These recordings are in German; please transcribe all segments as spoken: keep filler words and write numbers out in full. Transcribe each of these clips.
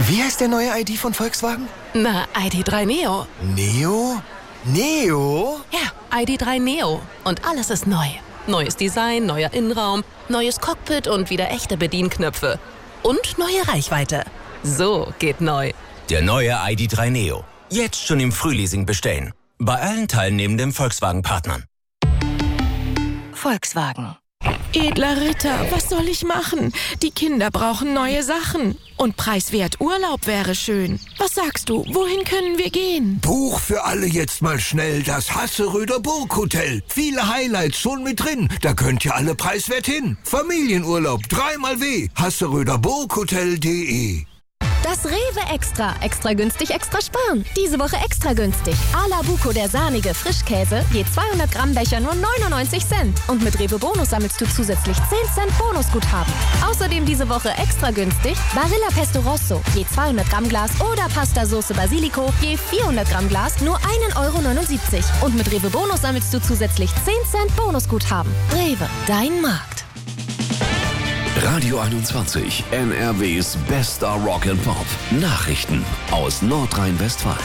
Wie heißt der neue I D von Volkswagen? Na, I D drei Neo. Neo? Neo? Ja, I D drei Neo. Und alles ist neu. Neues Design, neuer Innenraum, neues Cockpit und wieder echte Bedienknöpfe. Und neue Reichweite. So geht neu. Der neue I D drei Neo. Jetzt schon im Frühleasing bestellen. Bei allen teilnehmenden Volkswagen-Partnern. Volkswagen. Edler Ritter, was soll ich machen? Die Kinder brauchen neue Sachen. Und preiswert Urlaub wäre schön. Was sagst du, wohin können wir gehen? Buch für alle jetzt mal schnell das Hasseröder Burghotel. Viele Highlights schon mit drin. Da könnt ihr alle preiswert hin. Familienurlaub, dreimal W. hasseröder burghotel punkt de. Das Rewe Extra. Extra günstig, extra sparen. Diese Woche extra günstig. A la Buco, der sahnige Frischkäse. Je zweihundert Gramm Becher nur neunundneunzig Cent. Und mit Rewe Bonus sammelst du zusätzlich zehn Cent Bonusguthaben. Außerdem diese Woche extra günstig Barilla Pesto Rosso. Je zweihundert Gramm Glas oder Pasta Soße Basilico. Je vierhundert Gramm Glas nur ein Euro neunundsiebzig. Und mit Rewe Bonus sammelst du zusätzlich zehn Cent Bonusguthaben. Rewe, dein Markt. Radio einundzwanzig, N R Ws bester Rock and Pop. Nachrichten aus Nordrhein-Westfalen.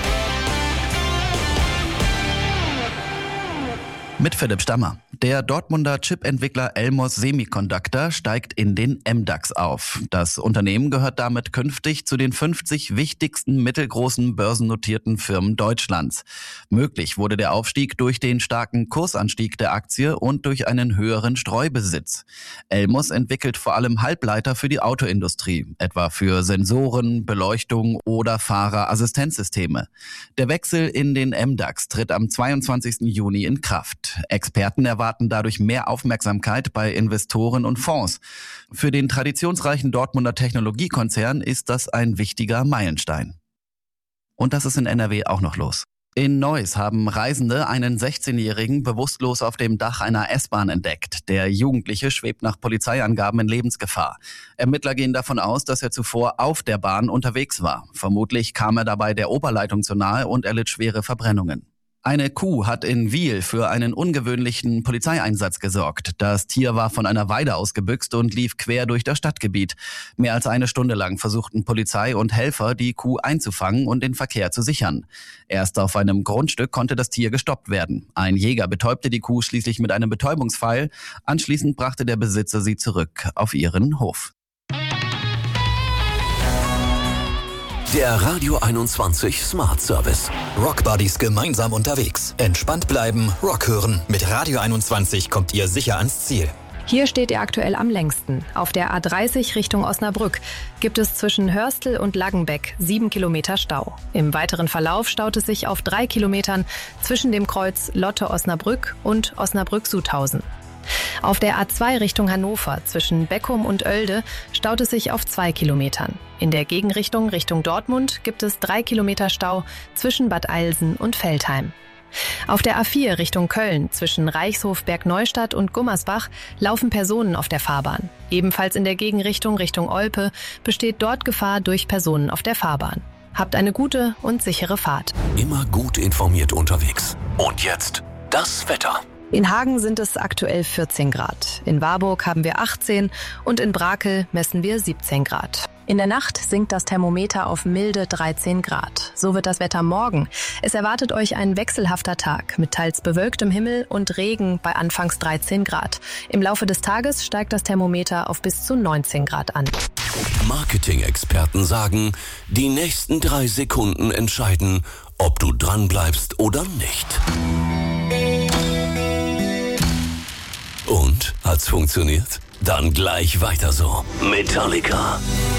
Mit Philipp Stammer. Der Dortmunder Chip-Entwickler Elmos Semiconductor steigt in den M DAX auf. Das Unternehmen gehört damit künftig zu den fünfzig wichtigsten mittelgroßen börsennotierten Firmen Deutschlands. Möglich wurde der Aufstieg durch den starken Kursanstieg der Aktie und durch einen höheren Streubesitz. Elmos entwickelt vor allem Halbleiter für die Autoindustrie, etwa für Sensoren, Beleuchtung oder Fahrerassistenzsysteme. Der Wechsel in den M DAX tritt am zweiundzwanzigsten Juni in Kraft. Experten erwarten dadurch mehr Aufmerksamkeit bei Investoren und Fonds. Für den traditionsreichen Dortmunder Technologiekonzern ist das ein wichtiger Meilenstein. Und das ist in N R W auch noch los. In Neuss haben Reisende einen sechzehnjährigen bewusstlos auf dem Dach einer S-Bahn entdeckt. Der Jugendliche schwebt nach Polizeiangaben in Lebensgefahr. Ermittler gehen davon aus, dass er zuvor auf der Bahn unterwegs war. Vermutlich kam er dabei der Oberleitung zu nahe und erlitt schwere Verbrennungen. Eine Kuh hat in Wiel für einen ungewöhnlichen Polizeieinsatz gesorgt. Das Tier war von einer Weide ausgebüxt und lief quer durch das Stadtgebiet. Mehr als eine Stunde lang versuchten Polizei und Helfer, die Kuh einzufangen und den Verkehr zu sichern. Erst auf einem Grundstück konnte das Tier gestoppt werden. Ein Jäger betäubte die Kuh schließlich mit einem Betäubungspfeil. Anschließend brachte der Besitzer sie zurück auf ihren Hof. Der Radio einundzwanzig Smart Service. Rockbuddies gemeinsam unterwegs. Entspannt bleiben, Rock hören. Mit Radio einundzwanzig kommt ihr sicher ans Ziel. Hier steht ihr aktuell am längsten. Auf der A dreißig Richtung Osnabrück gibt es zwischen Hörstel und Laggenbeck sieben Kilometer Stau. Im weiteren Verlauf staut es sich auf drei Kilometern zwischen dem Kreuz Lotte-Osnabrück und Osnabrück-Sudhausen. Auf der A zwei Richtung Hannover zwischen Beckum und Oelde staut es sich auf zwei Kilometern. In der Gegenrichtung Richtung Dortmund gibt es drei Kilometer Stau zwischen Bad Eilsen und Veltheim. Auf der A vier Richtung Köln zwischen Reichshof Bergneustadt und Gummersbach laufen Personen auf der Fahrbahn. Ebenfalls in der Gegenrichtung Richtung Olpe besteht dort Gefahr durch Personen auf der Fahrbahn. Habt eine gute und sichere Fahrt. Immer gut informiert unterwegs. Und jetzt das Wetter. In Hagen sind es aktuell vierzehn Grad. In Warburg haben wir achtzehn und in Brakel messen wir siebzehn Grad. In der Nacht sinkt das Thermometer auf milde dreizehn Grad. So wird das Wetter morgen. Es erwartet euch ein wechselhafter Tag mit teils bewölktem Himmel und Regen bei anfangs dreizehn Grad. Im Laufe des Tages steigt das Thermometer auf bis zu neunzehn Grad an. Marketing-Experten sagen, die nächsten drei Sekunden entscheiden, ob du dranbleibst oder nicht. Und? Hat's funktioniert? Dann gleich weiter so. Metallica.